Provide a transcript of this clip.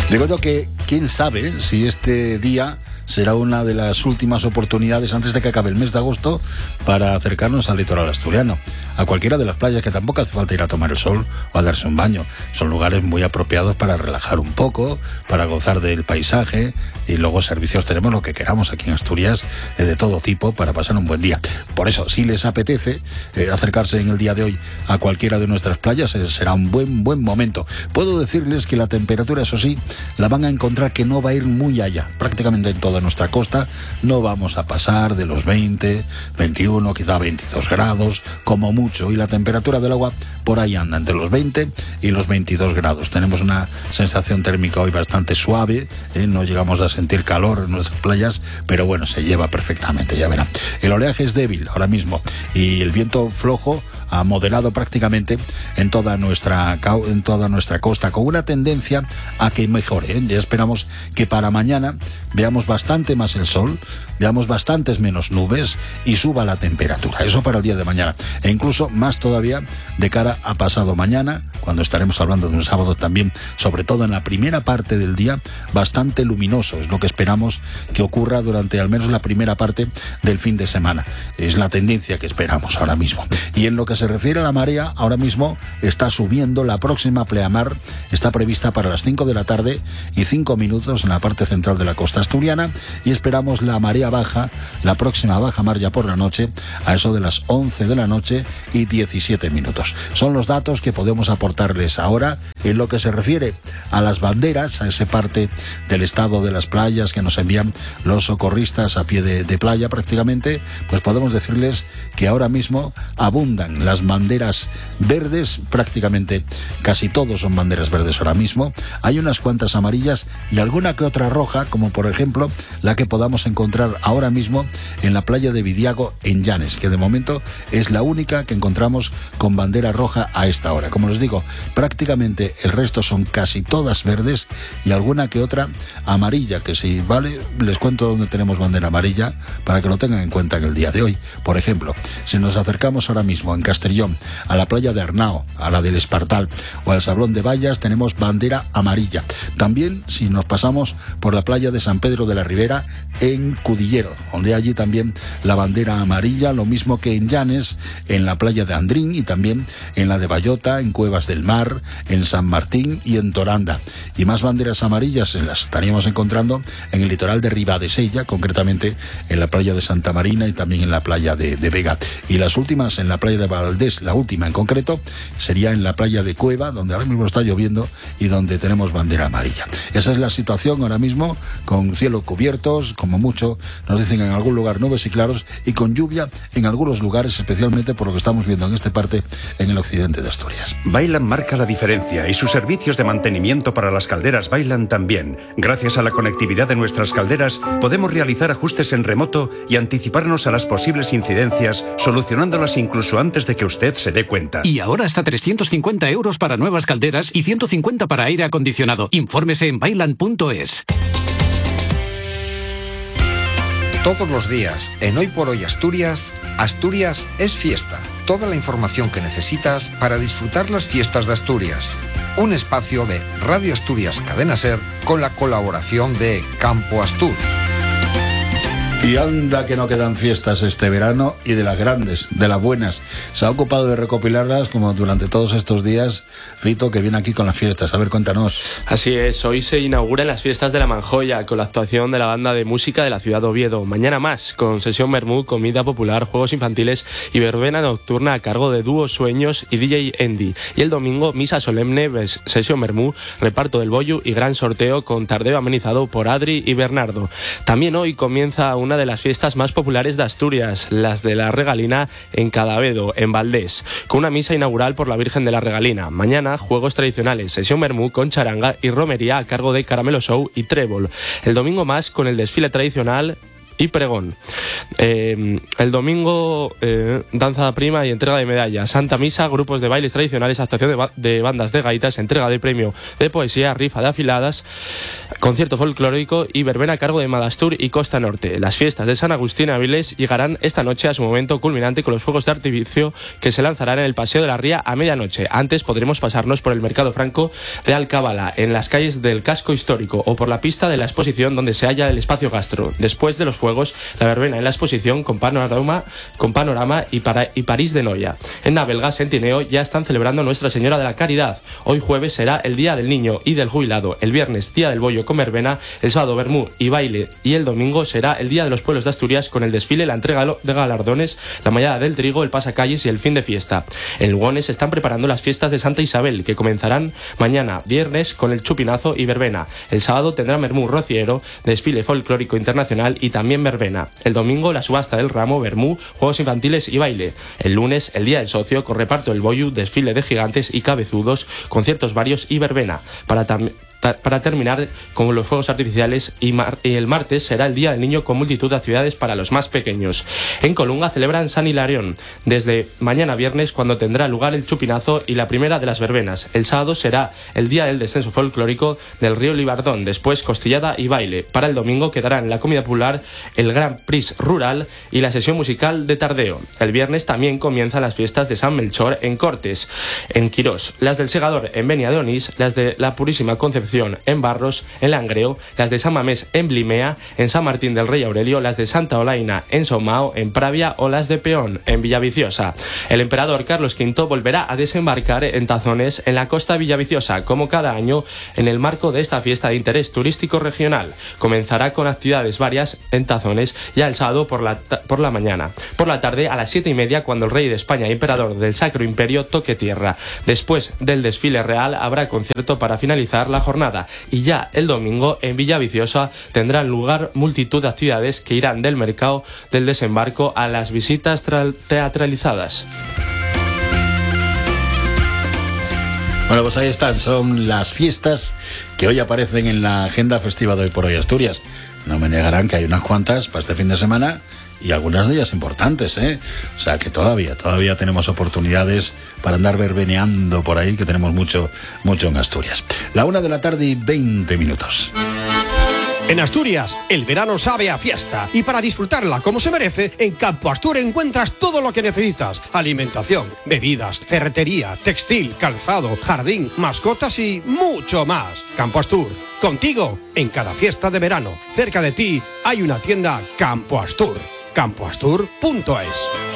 Digo yo que quién sabe si este día será una de las últimas oportunidades antes de que acabe el mes de agosto para acercarnos al litoral asturiano, a cualquiera de las playas, que tampoco hace falta ir a tomar el sol o a darse un baño. Son lugares muy apropiados para relajar un poco, para gozar del paisaje, y luego servicios tenemos lo que queramos aquí en Asturias, de todo tipo, para pasar un buen día. Por eso, si les apetece acercarse en el día de hoy a cualquiera de nuestras playas, será un buen momento. Puedo decirles que la temperatura, eso sí, la van a encontrar que no va a ir muy allá. Prácticamente en toda nuestra costa no vamos a pasar de los 20, 21, quizá 22 grados, como mucho, y la temperatura del agua por ahí anda entre los 20 y los 22 grados. Tenemos una sensación térmica hoy bastante suave, no llegamos a sentir calor en nuestras playas, pero bueno, se lleva perfectamente, ya verán. El oleaje es débil ahora mismo y el viento flojo ha moderado prácticamente en toda nuestra costa, con una tendencia a que mejore. Ya esperamos que para mañana veamos bastante más el sol, veamos bastantes menos nubes y suba la temperatura. Eso para el día de mañana, e incluso más todavía de cara a pasado mañana, cuando estaremos hablando de un sábado también, sobre todo en la primera parte del día, bastante luminoso. Es lo que esperamos que ocurra durante al menos la primera parte del fin de semana. Es la tendencia que esperamos ahora mismo. Y en lo que se refiere a la marea, ahora mismo está subiendo. La próxima pleamar está prevista para las 5 de la tarde y 5 minutos en la parte central de la costa asturiana, y esperamos la marea baja, la próxima baja mar ya por la noche, a eso de las 11 de la noche y 17 minutos. Son los datos que podemos aportarles ahora en lo que se refiere a las banderas, a esa parte del estado de las playas que nos envían los socorristas a pie de playa prácticamente. Pues podemos decirles que ahora mismo abundan las banderas verdes, prácticamente casi todos son banderas verdes ahora mismo. Hay unas cuantas amarillas y alguna que otra roja, como por ejemplo la que podamos encontrar ahora mismo en la playa de Vidiago en Llanes, que de momento es la única que encontramos con bandera roja a esta hora. Como les digo, prácticamente el resto son casi todas verdes y alguna que otra amarilla, que si vale, les cuento dónde tenemos bandera amarilla para que lo tengan en cuenta en el día de hoy. Por ejemplo, si nos acercamos ahora mismo en Castellón a la playa de Arnao, a la del Espartal o al Sablón de Vallas, tenemos bandera amarilla. También si nos pasamos por la playa de San Pedro de la Ribera en Cudillero, donde allí también la bandera amarilla, lo mismo que en Llanes, en la playa de Andrín y también en la de Bayota, en Cuevas del Mar, en San Martín y en Toranda. Y más banderas amarillas las estaríamos encontrando en el litoral de Ribadesella, concretamente en la playa de Santa Marina y también en la playa de Vega. Y las últimas en la playa de Valdés, la última en concreto, sería en la playa de Cueva, donde ahora mismo está lloviendo y donde tenemos bandera amarilla. Esa es la situación ahora mismo, con cielos cubiertos, como mucho, nos dicen en algún lugar nubes y claros, y con lluvia en algunos lugares, especialmente por lo que estamos viendo en esta parte, en el occidente de Asturias. Bailan marca la diferencia y sus servicios de mantenimiento para las calderas Bailan también. Gracias a la conectividad de nuestras calderas, podemos realizar ajustes en remoto y anticiparnos a las posibles incidencias, solucionándolas incluso antes de que usted se dé cuenta. Y ahora hasta 350 euros para nuevas calderas y 150 para aire acondicionado. Infórmese en bailan.es. Todos los días, en Hoy por Hoy Asturias, Asturias es fiesta. Toda la información que necesitas para disfrutar las fiestas de Asturias. Un espacio de Radio Asturias Cadena Ser con la colaboración de Campo Astur. Y anda que no quedan fiestas este verano, y de las grandes, de las buenas. Se ha ocupado de recopilarlas como durante todos estos días Fito, que viene aquí con las fiestas. A ver, cuéntanos. Así es, hoy se inauguran las fiestas de la Manjoya con la actuación de la banda de música de la ciudad de Oviedo. Mañana más, con sesión Bermú, comida popular, juegos infantiles y verbena nocturna a cargo de Dúo Sueños y DJ Andy. Y el domingo, misa solemne, sesión Bermú, reparto del bollo y gran sorteo con tardeo amenizado por Adri y Bernardo. También hoy comienza una de las fiestas más populares de Asturias, las de la Regalina en Cadavedo, en Valdés, con una misa inaugural por la Virgen de la Regalina. Mañana, juegos tradicionales, sesión Bermú con charanga y romería a cargo de Caramelo Show y Trébol. El domingo más, con el desfile tradicional y pregón. El domingo, danza prima y entrega de medallas, Santa Misa, grupos de bailes tradicionales, actuación de bandas de gaitas, entrega de premio de poesía, rifa de afiladas, concierto folclórico y verbena a cargo de Madastur y Costa Norte. Las fiestas de San Agustín Avilés llegarán esta noche a su momento culminante con los fuegos de artificio que se lanzarán en el Paseo de la Ría a medianoche. Antes podremos pasarnos por el Mercado Franco de Alcabala, en las calles del casco histórico o por la pista de la exposición donde se halla el espacio gastro. Después de los fuegos, la verbena en la exposición con panorama y París de Noia. En Navelgas, en Tineo, ya están celebrando Nuestra Señora de la Caridad. Hoy jueves será el Día del Niño y del Jubilado. El viernes, Día del Bollo con verbena. El sábado, vermú y baile. Y el domingo será el Día de los Pueblos de Asturias con el desfile, la entrega de galardones, la mallada del trigo, el pasacalles y el fin de fiesta. En Lugones se están preparando las fiestas de Santa Isabel, que comenzarán mañana, viernes, con el chupinazo y verbena. El sábado tendrá vermú rociero, desfile folclórico internacional y también verbena. El domingo, la subasta del ramo, vermú, juegos infantiles y baile. El lunes, el Día del Socio, con reparto del bollo, desfile de gigantes y cabezudos, conciertos varios y verbena. Para terminar con los fuegos artificiales y el martes será el Día del Niño con multitud de actividades para los más pequeños. En Colunga celebran San Hilarión desde mañana viernes, cuando tendrá lugar el chupinazo y la primera de las verbenas. El sábado será el Día del Descenso Folclórico del Río Libardón, después costillada y baile. Para el domingo quedarán la comida popular, el Gran Prix Rural y la sesión musical de tardeo. El viernes también comienzan las fiestas de San Melchor en Cortes, en Quirós, las del Segador en Benia de Onís, las de la Purísima Concepción en Barros, en Langreo, las de San Mamés en Blimea, en San Martín del Rey Aurelio, las de Santa Olaina en Somao, en Pravia o las de Peón en Villaviciosa. El emperador Carlos V volverá a desembarcar en Tazones, en la costa villaviciosa, como cada año en el marco de esta fiesta de interés turístico regional. Comenzará con actividades varias en Tazones ya el sábado por la mañana. Por la tarde a las 7:30, cuando el rey de España y emperador del Sacro Imperio toque tierra. Después del desfile real habrá concierto para finalizar la jornada. Y ya el domingo en Villaviciosa tendrán lugar multitud de actividades que irán del mercado del desembarco a las visitas teatralizadas. Bueno, pues ahí están, son las fiestas que hoy aparecen en la agenda festiva de Hoy por Hoy Asturias. No me negarán que hay unas cuantas para este fin de semana y algunas de ellas importantes, ¿eh? O sea que todavía tenemos oportunidades para andar verbeneando por ahí, que tenemos mucho en Asturias. 1:20 p.m. En Asturias, el verano sabe a fiesta. Y para disfrutarla como se merece, en Campo Astur encuentras todo lo que necesitas. Alimentación, bebidas, ferretería, textil, calzado, jardín, mascotas y mucho más. Campo Astur, contigo en cada fiesta de verano. Cerca de ti hay una tienda Campo Astur. campoastur.es.